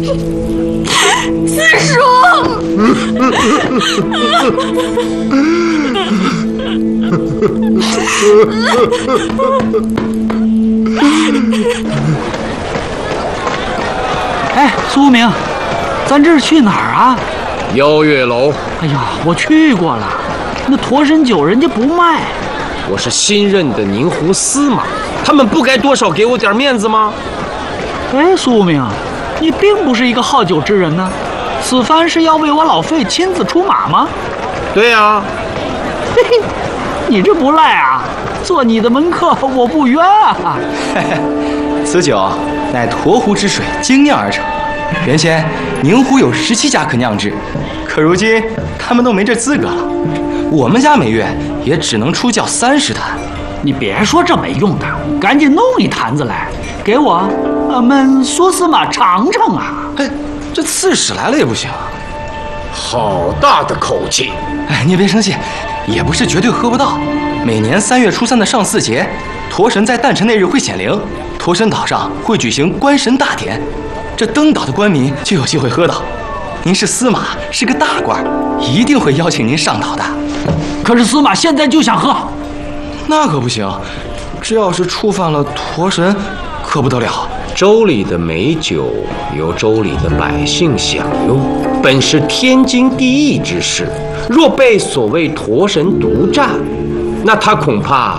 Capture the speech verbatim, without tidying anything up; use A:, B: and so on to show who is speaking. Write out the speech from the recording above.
A: 四叔。
B: 哎，苏无名，咱这是去哪儿啊？
C: 邀月楼。
B: 哎呀，我去过了，那驼神酒人家不卖。
C: 我是新任的宁湖司马，他们不该多少给我点面子吗？
B: 哎，苏无名，你并不是一个好酒之人呢，此番是要为我老费亲自出马吗？
C: 对呀。
B: 嘿嘿，你这不赖啊，做你的门客我不冤啊。
D: 嘿嘿，此酒乃沱湖之水精酿而成，原先宁湖有十七家可酿制，可如今他们都没这资格了，我们家每月也只能出窖三十坛。
B: 你别说这没用的，赶紧弄一坛子来，给我俺们苏司马尝尝啊！
D: 哎，这刺史来了也不行。
C: 好大的口气！
D: 哎，你别生气，也不是绝对喝不到。每年三月初三的上巳节，驼神在诞辰那日会显灵，驼神岛上会举行观神大典，这登岛的官民就有机会喝到。您是司马，是个大官，一定会邀请您上岛的。
B: 可是司马现在就想喝，
D: 那可不行，这要是触犯了驼神，可不得了。
C: 州里的美酒由州里的百姓享用，本是天经地义之事。若被所谓驼神独占，那他恐怕